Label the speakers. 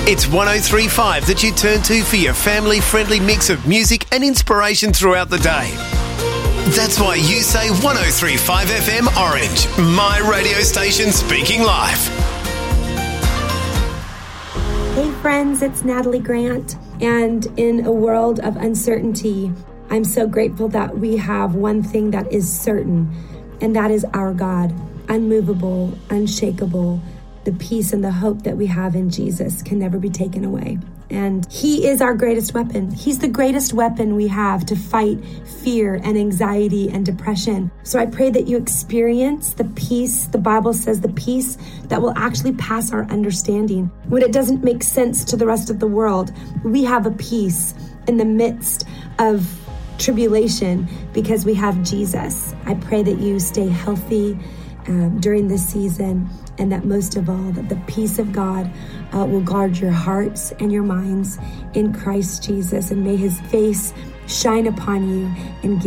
Speaker 1: It's 103.5 that you turn to for your family-friendly mix of music and inspiration throughout the day. That's why you say 103.5 FM Orange, my radio station speaking live.
Speaker 2: Hey friends, it's Natalie Grant, and in a world of uncertainty, I'm so grateful that we have one thing that is certain, and that is our God, unmovable, unshakable. The peace and the hope that we have in Jesus can never be taken away. And He is our greatest weapon. He's the greatest weapon we have to fight fear and anxiety and depression. So I pray that you experience the peace. The Bible says the peace that will actually pass our understanding. When it doesn't make sense to the rest of the world, we have a peace in the midst of tribulation because we have Jesus. I pray that you stay healthy during this season, and that most of all, that the peace of God will guard your hearts and your minds in Christ Jesus, and may His face shine upon you and give